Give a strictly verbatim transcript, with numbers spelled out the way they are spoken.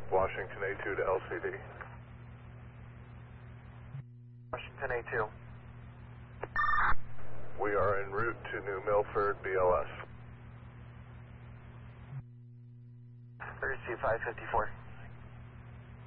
Washington A two to L C D. Washington A two. We are en route to New Milford, B L S. Receive five fifty-four.